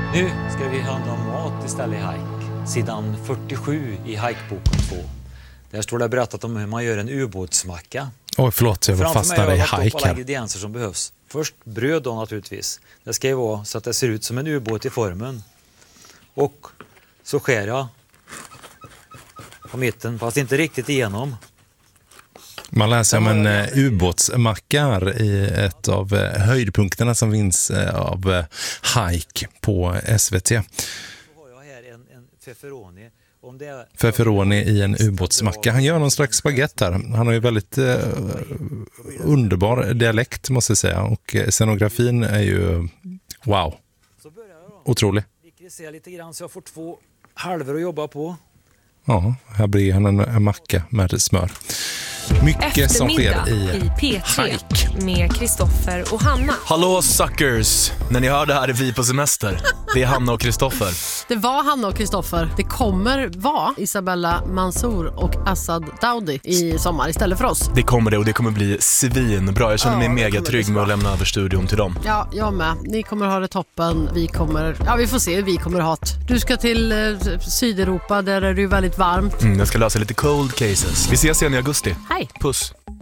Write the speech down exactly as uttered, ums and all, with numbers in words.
Nu ska vi handla om mat istället i hike. Sidan fyrtiosju i hikeboken två. Där står det berättat om hur man gör en ubåtsmacka. Oj, förlåt, jag var fastnade i hike här. Alla här. ingredienser som behövs. Först bröd då naturligtvis. Det ska ju vara så att det ser ut som en ubåt i formen. Och så skär jag på mitten, fast inte riktigt igenom. Man läser om en uh, ubåtsmacka i ett av uh, höjdpunkterna som finns uh, av uh, hike på S V T. Så har jag här en, en feferoni. Om det är... Feferoni i en ubåtsmacka. Han gör någon slags baguette här. Han har ju väldigt uh, underbar dialekt måste jag säga. Och scenografin är ju wow. Otrolig. Vi ser lite grann så jag får två halvor att jobba på. Ja, här blir han en, en macka med smör. Mycket som sker i, i P tre hike med Kristoffer och Hanna. Hallå suckers! När ni hör det här är vi på semester. Det är Hanna och Kristoffer. Det var Hanna och Kristoffer. Det kommer vara Isabella Mansour och Assad Daudi i sommar istället för oss. Det kommer det och det kommer bli svinbra. Jag känner Ja, mig det mega kommer trygg bli med att bra. lämna över studion till dem. Ja, jag med. Ni kommer ha det toppen. Vi kommer... Ja, vi får se hur vi kommer ha det. Du ska till eh, Sydeuropa, där är det ju väldigt varmt. Mm, jag ska lösa lite cold cases. Vi ses igen i augusti. Hej! Puss.